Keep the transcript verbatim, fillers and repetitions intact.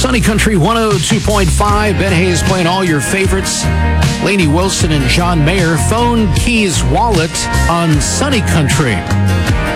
Sunny Country one oh two point five. Ben Hayes playing all your favorites. Lainey Wilson and John Mayer. Phone, Keys, Wallet on Sunny Country.